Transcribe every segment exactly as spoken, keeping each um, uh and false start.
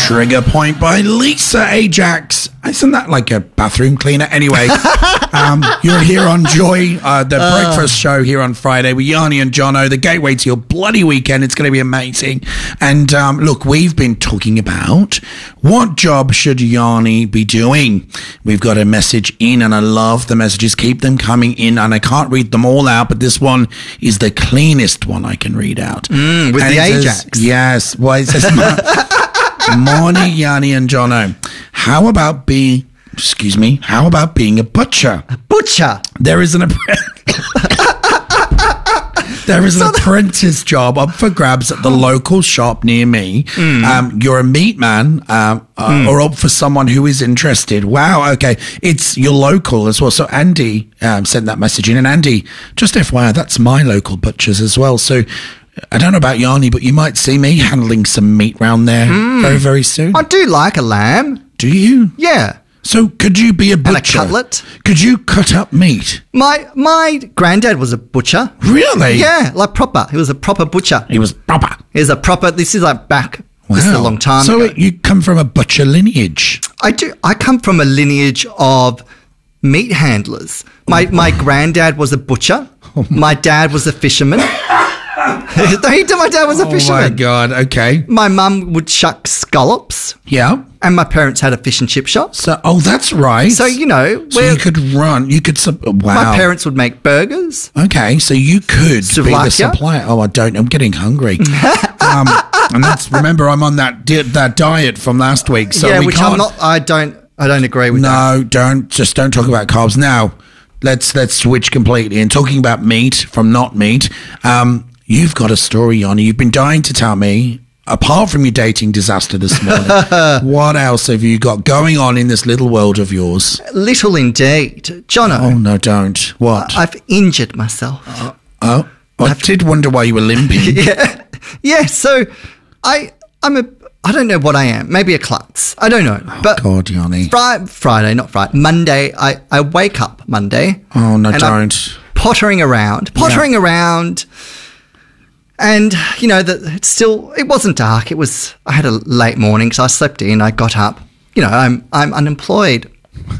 Trigger Point by Lisa Ajax. Isn't that like a bathroom cleaner? Anyway, um, you're here on Joy, uh, the uh. breakfast show here on Friday with Yanni and Jono, the gateway to your bloody weekend. It's going to be amazing. And um, look, we've been talking about what job should Yanni be doing. We've got a message in, and I love the messages. Keep them coming in, and I can't read them all out, but this one is the cleanest one I can read out. Mm, with and the Ajax. Says, yes. Well, it says... Morning, Yanni and Jono. How about being, excuse me, how about being a butcher? A butcher? There is an There is an apprentice job up for grabs at the local shop near me. Mm. Um, you're a meat man um, uh, mm. or up for someone who is interested. Wow, okay. It's your local as well. So Andy um, sent that message in. And Andy, just F Y I, that's my local butchers as well. So I don't know about Yanni, but you might see me handling some meat round there mm. very, very soon. I do like a lamb. Do you? Yeah. So could you be a butcher? And a cutlet. Could you cut up meat? My my granddad was a butcher. Really? Yeah, like proper. He was a proper butcher. He was proper. He was a proper, this is like back, wow. This is a long time so ago. So you come from a butcher lineage? I do. I come from a lineage of meat handlers. My, oh. my granddad was a butcher. Oh my. my dad was a fisherman. My dad was a fisherman. Oh, my God. Okay. My mum would shuck scallops. Yeah. And my parents had a fish and chip shop. So, oh, that's right. So, you know. So you could run. You could, wow. My parents would make burgers. Okay. So you could Slovakia. be the supplier. Oh, I don't. I'm getting hungry. um, and that's, remember, I'm on that di- that diet from last week. So yeah, we which can't, I'm not, I don't, I don't agree with no, that. No, don't, just don't talk about carbs. Now, let's, let's switch completely. And talking about meat from not meat, um, you've got a story, Yanni. You've been dying to tell me, apart from your dating disaster this morning, what else have you got going on in this little world of yours? Little indeed. Jono. Oh, no, don't. What? I've injured myself. Uh, oh, I I've did wonder why you were limping. yeah. Yeah, so I, I'm a, I don't know what I am. Maybe a klutz. I don't know. Oh, but God, Yanni. Fri- Friday, not Friday. Monday, I, I wake up Monday. Oh, no, and don't. I'm pottering around. Pottering yeah. around. And, you know, that it's still, it wasn't dark. It was, I had a late morning, so I slept in. I got up. You know, I'm I'm unemployed.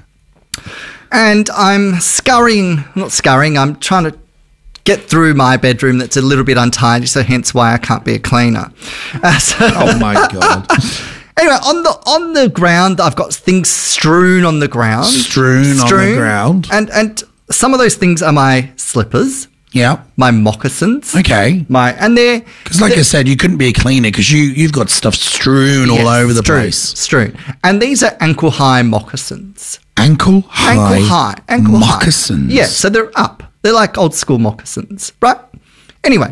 And I'm scurrying, not scurrying, I'm trying to get through my bedroom that's a little bit untidy, so hence why I can't be a cleaner. Uh, so oh, my God. Anyway, on the on the ground, I've got things strewn on the ground. Strewn, strewn on the ground. And, and some of those things are my slippers. Yeah. My moccasins. Okay. My and they're... Because like I said, you couldn't be a cleaner because you, you've got stuff strewn yes, all over the strewn, place. Strewn. And these are ankle-high moccasins. Ankle high? Ankle high. Ankle moccasins. High. Yeah, so they're up. They're like old-school moccasins, right? Anyway.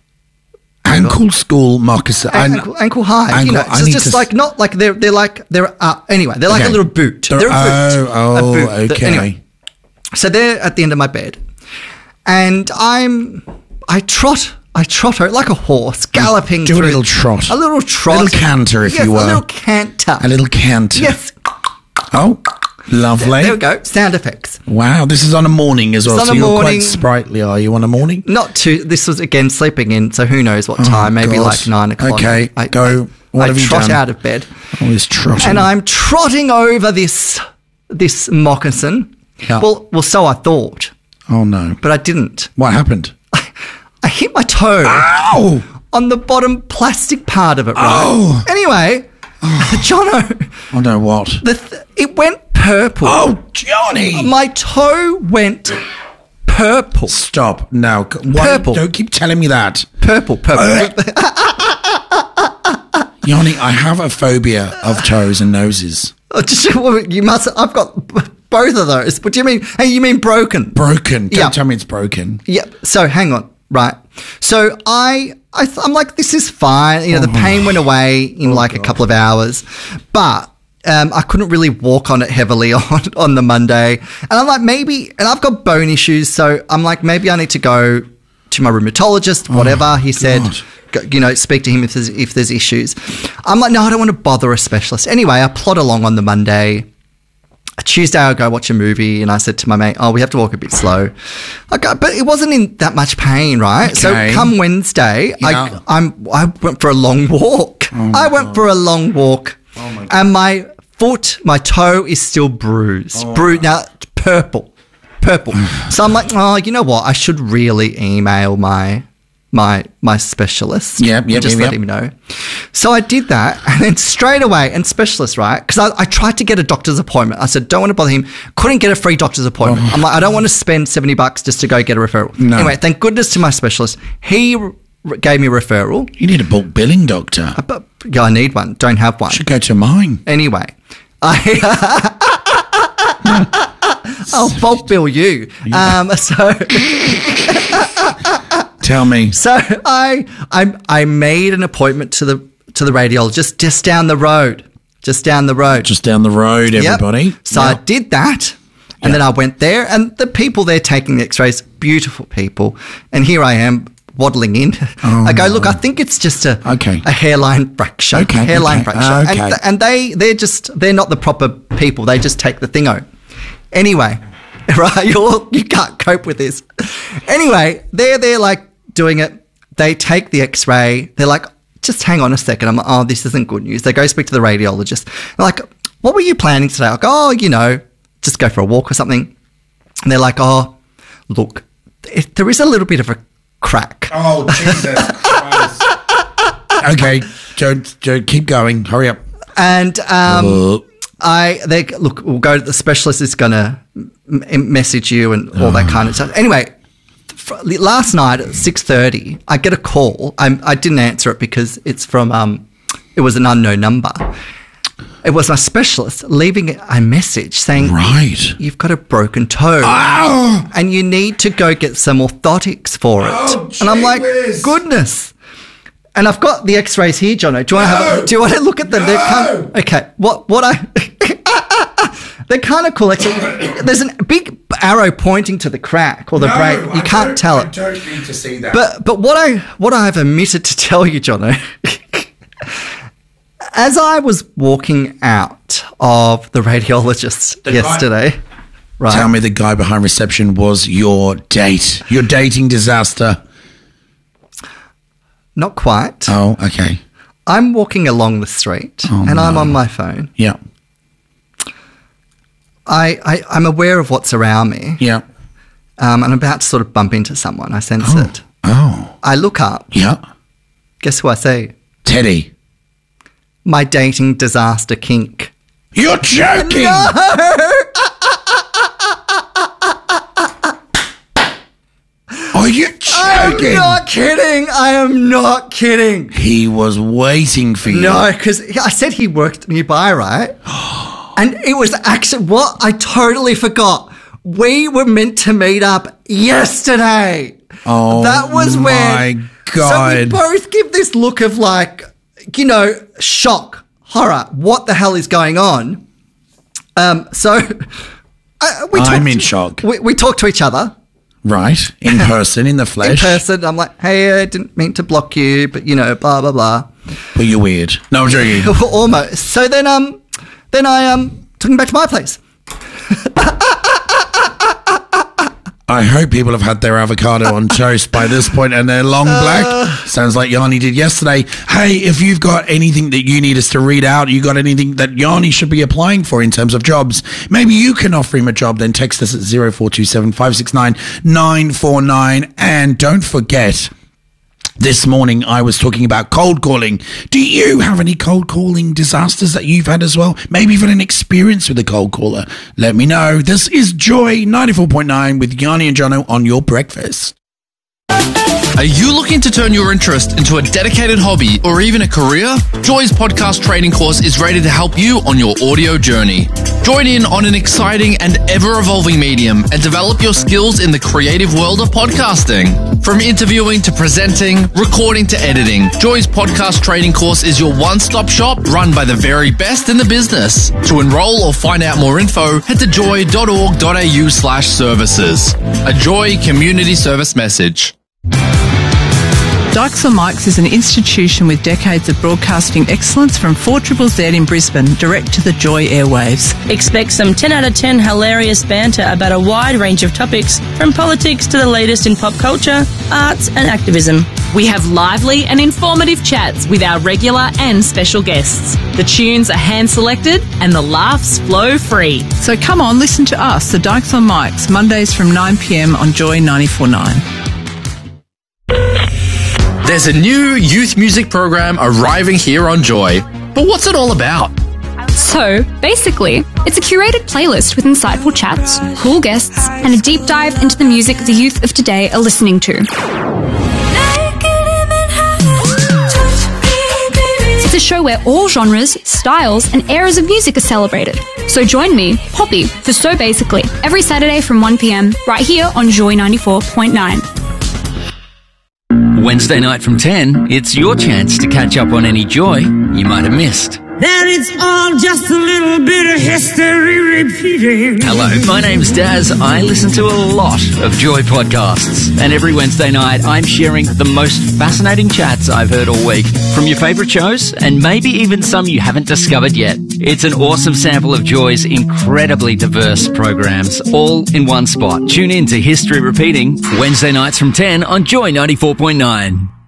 Ankle school moccasins. Ankle, ankle high. Ankle, you know, it's just, just like, not like they're, they're like, they're up. Anyway, they're like okay. a little boot. They're, they're a boot. Oh, oh a boot. okay. Anyway, so they're at the end of my bed. And I'm, I trot, I trot out like a horse, galloping Do through. a little trot. A little trot. A little canter, if yes, you were. a little canter. A little canter. Yes. Oh, lovely. There we go. Sound effects. Wow, this is on a morning as well, it's so on a you're morning. quite sprightly, are you, on a morning? Not too, this was, again, sleeping in, so who knows what time, oh, maybe God. like nine o'clock. Okay, I, go. What I have you trot done? out of bed. Oh, he's trotting. And I'm trotting over this, this moccasin. Yeah. Well, well, so I thought. Oh, no. But I didn't. What happened? I, I hit my toe. Ow! On the bottom plastic part of it, right? Oh! Anyway, oh. Jono. Oh, no, what? The th- it went purple. Oh, Johnny! My toe went purple. Stop. No. Why, purple. Don't keep telling me that. Purple, purple. Yanni, I have a phobia of toes and noses. You must. I've got both of those. What do you mean? Hey, you mean broken? Broken. Don't yeah. tell me it's broken. Yeah. So hang on. Right. So I, I th- I'm like, this is fine. You know, the pain went away in oh, like God. a couple of hours, but um, I couldn't really walk on it heavily on on the Monday. And I'm like, maybe, and I've got bone issues, so I'm like, maybe I need to go to my rheumatologist. Whatever oh, he said. God. You know, speak to him if there's if there's issues. I'm like, no, I don't want to bother a specialist. Anyway, I plod along on the Monday. A Tuesday, I go watch a movie, and I said to my mate, "Oh, we have to walk a bit slow." I go, but it wasn't in that much pain, right? Okay. So come Wednesday, yeah. I I'm I went for a long walk. Oh, I went God. for a long walk. Oh And my foot, my toe is still bruised. Oh. Bruised. Now, purple. Purple. So I'm like, oh, you know what? I should really email my my my specialist. Yep, yep, and just yep, let yep. him know. So I did that, and then straight away, and specialist, right? Because I, I tried to get a doctor's appointment. I said, don't want to bother him. Couldn't get a free doctor's appointment. Oh. I'm like, I don't want to spend seventy bucks just to go get a referral. No. Anyway, thank goodness to my specialist. He r- gave me a referral. You need a bulk billing doctor. But yeah, I need one. Don't have one. Should go to mine. Anyway, I I'll bulk bill you. Um, so Tell me. so I I I made an appointment to the to the radiologist just down the road, just down the road. Just down the road, Yep. everybody. So Yep. I did that. And then I went there, and the people there taking the x-rays, beautiful people. And here I am waddling in. Oh, I go, look, I think it's just a Okay. a hairline fracture. Okay, hairline okay, fracture. okay. And, th- and they, they're just, they're not the proper people. They just take the thingo. Anyway, right, you're, you can't cope with this. Anyway, they're, they're like doing it. They take the x-ray. They're like, just hang on a second. I'm like, oh, this isn't good news. They go speak to the radiologist. They're like, what were you planning today? I'm like, oh, you know, just go for a walk or something. And they're like, oh, look, it, there is a little bit of a crack. Oh, Jesus Christ. Okay, Joe, Joe, keep going. Hurry up. And um, Uh, I, they look, we'll go to the specialist is going to m- message you and all that kind of stuff. Anyway, f- last night at six thirty, I get a call. I, I didn't answer it because it's from, um, it was an unknown number. It was my specialist leaving a message saying, right. you've got a broken toe. Oh, And you need to go get some orthotics for it. Oh, and I'm like, gee whiz. goodness. And I've got the x-rays here, Jono. Do you want to have No. a, do you want to look at them? They're kind okay. What what I they're kind of cool. Actually, there's a big arrow pointing to the crack or the no, break. You I can't don't- tell I it. don't need to see that. But but what I what I have omitted to tell you, Jono, as I was walking out of the radiologist The guy- yesterday, right? Tell me the guy behind reception was your date. Your dating disaster. Not quite. Oh, okay. I'm walking along the street Oh, and I'm no. on my phone. Yeah. I, I, I'm aware of what's around me. Yeah. Um, and I'm about to sort of bump into someone. I sense Oh. it. Oh. I look up. Yeah. Guess who I see? Teddy. My dating disaster kink. You're joking. Are you I'm joking? not kidding. I am not kidding. He was waiting for you. No, because I said he worked nearby, right? And it was actually what I totally forgot. We were meant to meet up yesterday. Oh, that was when. my God. So we both give this look of like, you know, shock, horror. What the hell is going on? Um. So uh, we. I'm talked- in shock. We, we talked to each other. Right. In person, in the In flesh. person, I'm like, hey, I didn't mean to block you, but you know, blah blah blah. But you're weird. No, I'm joking. Almost. So then, um, then I um took him back to my place. I hope people have had their avocado on toast by this point and they're long black. Sounds like Yanni did yesterday. Hey, if you've got anything that you need us to read out, you got anything that Yanni should be applying for in terms of jobs, maybe you can offer him a job, then text us at zero four two seven, five six nine, nine four nine. And don't forget, this morning I was talking about cold calling. Do you have any cold calling disasters that you've had as well? Maybe even an experience with a cold caller? Let me know. This is Joy ninety-four point nine with Yanni and Jono on your breakfast. Are you looking to turn your interest into a dedicated hobby or even a career? Joy's podcast training course is ready to help you on your audio journey. Join in on an exciting and ever-evolving medium and develop your skills in the creative world of podcasting. From interviewing to presenting, recording to editing, Joy's podcast training course is your one-stop shop run by the very best in the business. To enroll or find out more info, head to joy.org.au slash services. A Joy community service message. Dykes on Mics is an institution with decades of broadcasting excellence from four Z Z Z in Brisbane, direct to the Joy airwaves. Expect some ten out of ten hilarious banter about a wide range of topics, from politics to the latest in pop culture, arts and activism. We have lively and informative chats with our regular and special guests. The tunes are hand-selected and the laughs flow free. So come on, listen to us, the Dykes on Mics, Mondays from nine p m on Joy ninety-four point nine. There's a new youth music program arriving here on Joy. But what's it all about? So, basically, it's a curated playlist with insightful chats, cool guests, and a deep dive into the music the youth of today are listening to. It's a show where all genres, styles, and eras of music are celebrated. So join me, Poppy, for So Basically, every Saturday from one p m, right here on Joy ninety-four point nine. Wednesday night from ten, it's your chance to catch up on any Joy you might have missed. That it's all just a little bit of history repeating. Hello, my name's Daz. I listen to a lot of Joy podcasts. And every Wednesday night, I'm sharing the most fascinating chats I've heard all week from your favourite shows and maybe even some you haven't discovered yet. It's an awesome sample of Joy's incredibly diverse programs, all in one spot. Tune in to History Repeating Wednesday nights from ten on Joy ninety-four point nine.